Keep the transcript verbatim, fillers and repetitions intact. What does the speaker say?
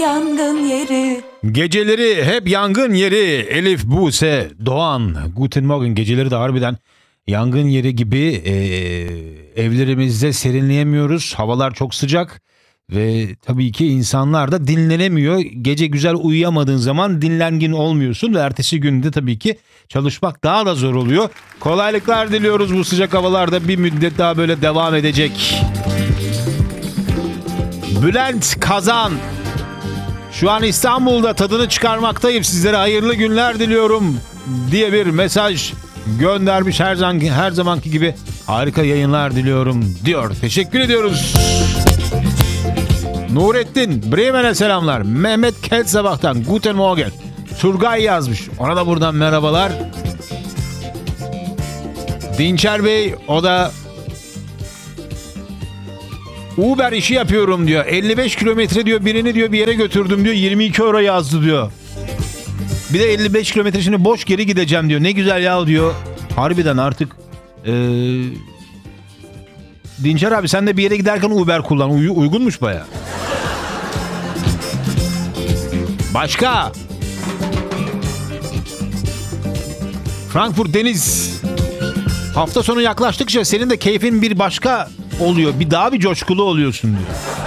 Yangın yeri. Geceleri hep yangın yeri. Elif, Buse, Doğan. Guten Morgen. Geceleri de harbiden yangın yeri gibi. Ee, evlerimizde serinleyemiyoruz. Havalar çok sıcak. Ve tabii ki insanlar da dinlenemiyor. Gece güzel uyuyamadığın zaman dinlengin olmuyorsun. Ve ertesi günde tabii ki çalışmak daha da zor oluyor. Kolaylıklar diliyoruz, bu sıcak havalarda bir müddet daha böyle devam edecek. Bülent Kazan. Şu an İstanbul'da tadını çıkarmaktayım. Sizlere hayırlı günler diliyorum diye bir mesaj göndermiş. Her zaman her zamanki gibi harika yayınlar diliyorum diyor. Teşekkür ediyoruz. Nurettin Bremen'e selamlar. Mehmet Kelsabah'tan Guten Morgen. Turgay yazmış. Ona da buradan merhabalar. Dinçer Bey, o da Uber işi yapıyorum diyor. elli beş kilometre diyor, birini diyor bir yere götürdüm diyor. yirmi iki euro yazdı diyor. Bir de elli beş kilometre şimdi boş geri gideceğim diyor. Ne güzel ya diyor. Harbiden artık ee... Dinçer abi, sen de bir yere giderken Uber kullan. Uy- uygunmuş baya. Başka. Frankfurt Deniz. Hafta sonu yaklaştıkça senin de keyfin bir başka oluyor. Bir daha bir coşkulu oluyorsun diyor.